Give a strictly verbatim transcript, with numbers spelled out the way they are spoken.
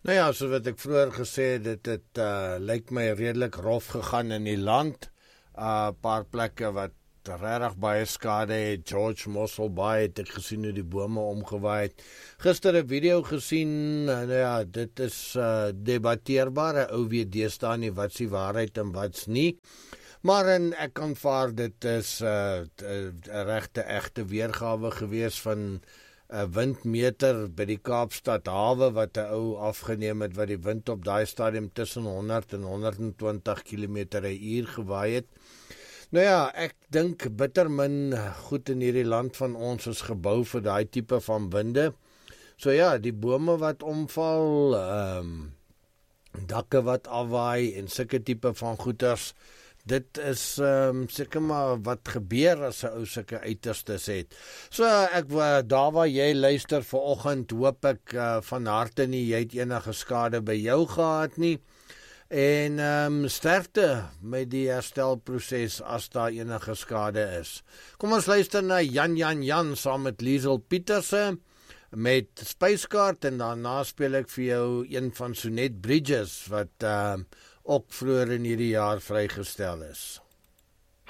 Nou ja, so wat ek vroeër gesê het, dit het uh, lyk my redelik rof gegaan in die land. 'n uh, paar plekke wat regtig baie skade het. George Mossel Bay het ek gesien hoe die bome omgewaai het. Gister 'n video gesien, uh, nou ja, dit is uh, debatteerbaar. Ou weet deesdae nie wat's die waarheid en wat's nie. Maar en ek aanvaar dit is 'n uh, uh, regte egte weergawe gewees van 'n windmeter by die Kaapstad hawe wat 'n ou afgeneem het wat die wind op daai stadium tussen honderd en honderdtwintig kilometer per uur gewaai het. Nou ja, ek dink bitter min goed in hierdie land van ons is gebou vir daai tipe van winde. So ja, die bome wat omval, ehm um, dakke wat afwaai en sulke tipe van goeters. Dit is um, seker maar wat gebeur as 'n ou sulke uiterstes het. So ek daar waar jy luister vanoggend, hoop ek uh, van harte nie jy het enige skade by jou gehad nie. En um, sterkte met die herstelproses as daar enige skade is. Kom ons luister na Jan Jan Jan saam met Liesel Pieterse met Spyskaart en daarna speel ek vir jou een van Sonet Bridges wat uh, ook vroeër in hierdie jaar vrygestel is.